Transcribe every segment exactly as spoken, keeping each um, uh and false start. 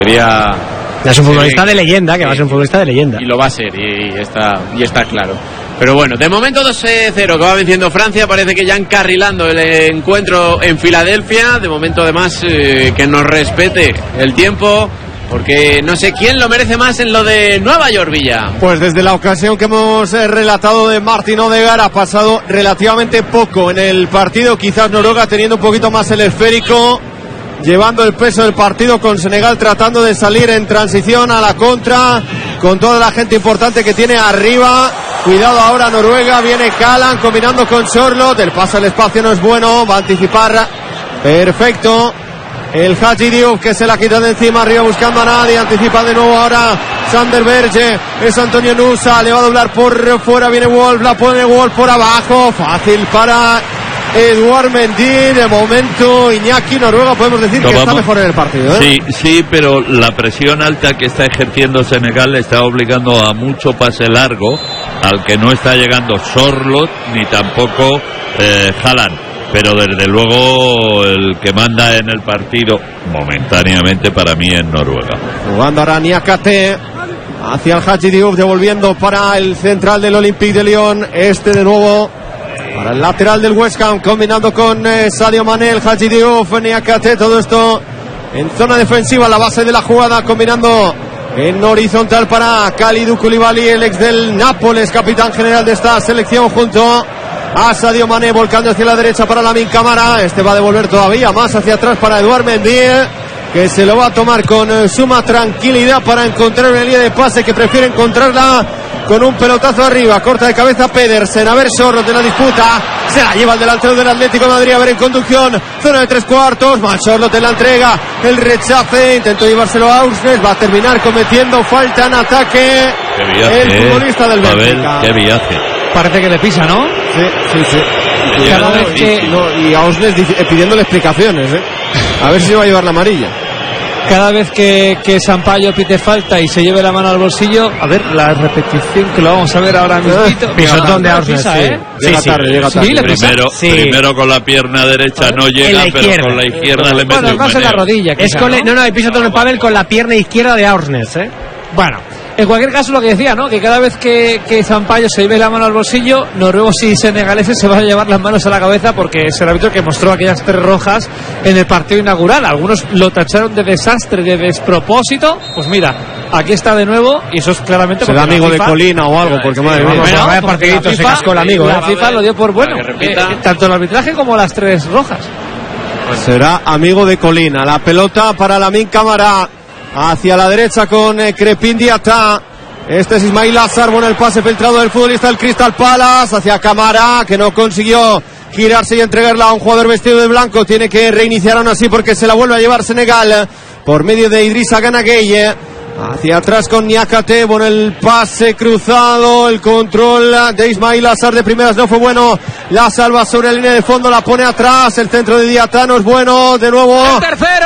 Sería... Es un futbolista de leyenda, que va a ser un futbolista de leyenda. Y lo va a ser, y está, y está claro. Pero bueno, de momento dos cero que va venciendo Francia. Parece que ya encarrilando el encuentro en Filadelfia. De momento además eh, que nos respete el tiempo, porque no sé quién lo merece más en lo de Nueva York, Villa. Pues desde la ocasión que hemos eh, relatado de Martin Odegaard, ha pasado relativamente poco en el partido. Quizás Noruega teniendo un poquito más el esférico, llevando el peso del partido, con Senegal tratando de salir en transición a la contra, con toda la gente importante que tiene arriba. Cuidado ahora Noruega, viene Kalan combinando con Sorloth, el pase al espacio no es bueno, va a anticipar perfecto el Hadji Diouf, que se la quita de encima, arriba buscando a nadie, anticipa de nuevo ahora Sander Berge, es Antonio Nusa, le va a doblar por fuera, viene Wolf, la pone Wolf por abajo, fácil para Edouard Mendy. De momento Iñaki, Noruega podemos decir no, que vamos, está mejor en el partido, ¿eh? Sí, sí, pero la presión alta que está ejerciendo Senegal le está obligando a mucho pase largo, al que no está llegando Sorloth ni tampoco eh, Haaland. Pero desde luego el que manda en el partido momentáneamente para mí es Noruega. Jugando ahora Niakate hacia el Hadji Diouf, devolviendo para el central del Olympique de Lyon, este de nuevo para el lateral del West Ham, combinando con eh, Sadio Mané, el Hadji Diouf, Niakate, todo esto en zona defensiva, la base de la jugada, combinando en horizontal para Kalidou Koulibaly, el ex del Nápoles, capitán general de esta selección, junto a Sadio Mané, volcando hacia la derecha para Lamine Camara. Este va a devolver todavía más hacia atrás para Edouard Mendy, que se lo va a tomar con eh, suma tranquilidad para encontrar una línea de pase que prefiere encontrarla con un pelotazo arriba, corta de cabeza Pedersen, a ver Sorloth de la disputa, se la lleva el delantero del Atlético de Madrid, a ver en conducción, zona de tres cuartos, mal Sorloth en la entrega, el rechace, intentó llevárselo a Ausnes, va a terminar cometiendo falta en ataque viaje, el futbolista del Benfica. Qué viaje. Parece que le pisa, ¿no? Sí, sí, sí. Y, cada vez que... no, y a Ausnes dice, pidiéndole explicaciones, ¿eh? A ver si se va a llevar la amarilla. Cada vez que, que Sampaio pite falta y se lleve la mano al bolsillo, a ver la repetición que lo vamos a ver ahora mismo. Pisotón de Ausnes, pisa, sí. ¿eh? Llega Sí, tarde, sí. llega tarde. Sí, le pisa. Primero, Sí. primero con la pierna derecha no llega, pero con la izquierda le mete Bueno, un más en la meneo. rodilla. Es quizá, con ¿no? el, no, no, el pisotón de Pavel con la pierna izquierda de Ausnes, ¿eh? Bueno, en cualquier caso, lo que decía, ¿no? Que cada vez que, que Sampaio se lleve la mano al bolsillo, noruegos y senegaleses se van a llevar las manos a la cabeza, porque es el árbitro que mostró aquellas tres rojas en el partido inaugural. Algunos lo tacharon de desastre, de despropósito. Pues mira, aquí está de nuevo, y eso es claramente Será porque amigo la de FIFA, Colina o algo, porque madre mía. Bueno, vaya porque partidito la se FIFA- cascó el amigo, La ¿eh? FIFA lo dio por bueno, Para que repita. eh, tanto el arbitraje como las tres rojas. Será amigo de Colina. La pelota para Lamine Camara hacia la derecha con eh, Crepin Diatta. Este es Ismail Assar, bueno el pase filtrado del futbolista del Crystal Palace hacia Camara, que no consiguió girarse y entregarla a un jugador vestido de blanco. Tiene que reiniciar aún así porque se la vuelve a llevar Senegal por medio de Idrissa Gana Gueye. Hacia atrás con Niakate, bueno el pase cruzado, el control de Ismail Assar de primeras no fue bueno, la salva sobre la línea de fondo, la pone atrás, el centro de Diatta no es bueno, de nuevo ¡El tercero!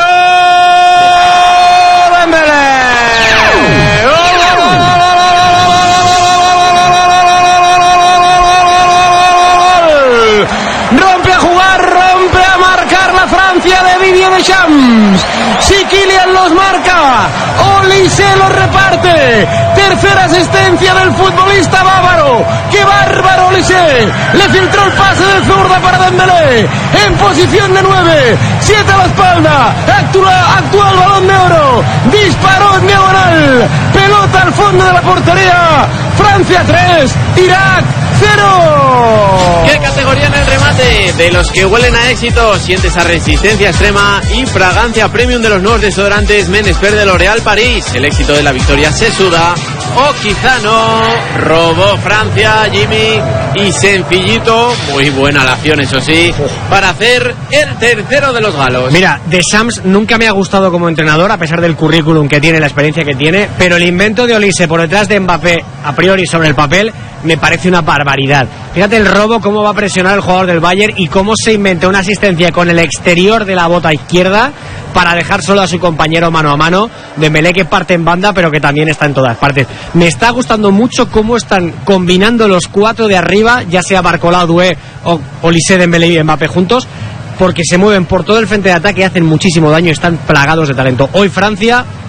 Rompe a jugar, rompe a marcar la Francia de Didier Deschamps. Si Kylian los marca, Olise los reparte. Tercera asistencia del futbolista bávaro. ¡Qué bárbaro Olise! Le filtró el pase de zurda para Dembélé. En posición de nueve, siete a la espalda. Actúa, actúa el Balón de Oro. Disparó en diagonal. Pelota al fondo de la portería. Francia tres, Irak cero. ¿Qué categoría en el remate? De los que huelen a éxito, siente esa resistencia extrema y fragancia premium de los nuevos desodorantes Men Expert de L'Oréal París. El éxito de la victoria se suda, o quizá no. Robó Francia, Jimmy, y sencillito, muy buena la acción eso sí, para hacer el tercero de los galos. Mira, Deschamps nunca me ha gustado como entrenador, a pesar del currículum que tiene, la experiencia que tiene, pero el invento de Olise por detrás de Mbappé, a priori sobre el papel, me parece una barbaridad. Fíjate el robo, cómo va a presionar el jugador del Bayern y cómo se inventa una asistencia con el exterior de la bota izquierda para dejar solo a su compañero mano a mano. Dembélé, que parte en banda pero que también está en todas partes. Me está gustando mucho cómo están combinando los cuatro de arriba, ya sea Barcola, Doué o Olise, Dembélé y Mbappé juntos, porque se mueven por todo el frente de ataque y hacen muchísimo daño y están plagados de talento. Hoy Francia